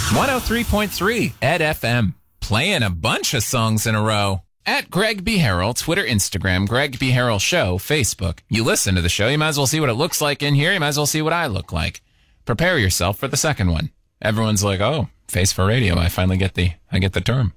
103.3 Ed FM. Playing a bunch of songs in a row. At Greg B. Harrell, Twitter, Instagram, Greg B. Harrell Show, Facebook. You listen to the show, you might as well see what it looks like in here. You might as well see what I look like. Prepare yourself for the second one. Everyone's like, oh, face for radio. I get the term.